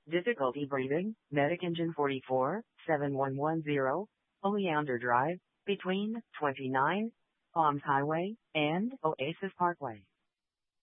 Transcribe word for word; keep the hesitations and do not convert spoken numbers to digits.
Difficulty breathing, Medic Engine forty-four, seven one one zero, Oleander Drive, between twenty-nine, Palms Highway, and Oasis Parkway.